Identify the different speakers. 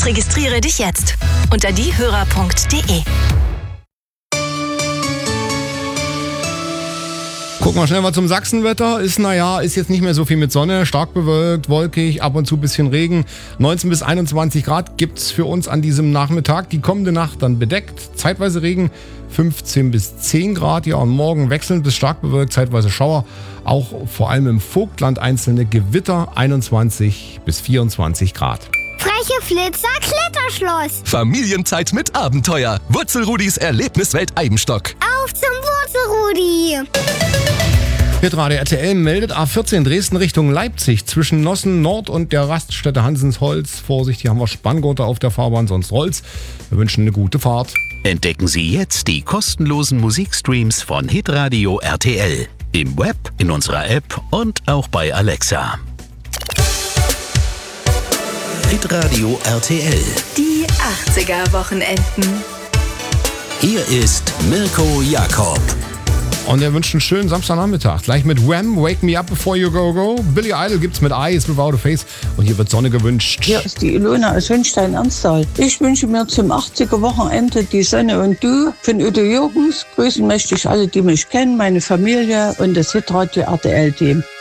Speaker 1: Registriere dich jetzt unter diehörer.de.
Speaker 2: Gucken wir schnell mal zum Sachsenwetter. Ist jetzt nicht mehr so viel mit Sonne. Stark bewölkt, wolkig, ab und zu ein bisschen Regen. 19 bis 21 Grad gibt's für uns an diesem Nachmittag. Die kommende Nacht dann bedeckt. Zeitweise Regen, 15 bis 10 Grad. Ja, und morgen wechselnd bis stark bewölkt, zeitweise Schauer. Auch vor allem im Vogtland einzelne Gewitter, 21 bis 24 Grad.
Speaker 3: Freche Flitzer, Kletterschloss.
Speaker 4: Familienzeit mit Abenteuer. Wurzelrudis Erlebniswelt Eibenstock.
Speaker 3: Auf zum Wurzelrudi.
Speaker 2: Hitradio RTL meldet A14 Dresden Richtung Leipzig zwischen Nossen Nord und der Raststätte Hansensholz. Vorsicht, hier haben wir Spanngurte auf der Fahrbahn, sonst rollt's. Wir wünschen eine gute Fahrt.
Speaker 5: Entdecken Sie jetzt die kostenlosen Musikstreams von Hitradio RTL. Im Web, in unserer App und auch bei Alexa. Hitradio RTL.
Speaker 1: Die 80er Wochenenden.
Speaker 5: Hier ist Mirko Jakob.
Speaker 2: Und er wünscht einen schönen Samstagnachmittag. Gleich mit Wham, Wake Me Up Before You Go Go. Billy Idol gibt's mit Eyes Without a Face. Und hier wird Sonne gewünscht.
Speaker 6: Hier ist die Ilona aus Hünstein-Ernsthal. Ich wünsche mir zum 80er-Wochenende die Sonne und Du von Udo Jürgens. Grüßen möchte ich alle, die mich kennen, meine Familie und das Hitradio RTL-Team.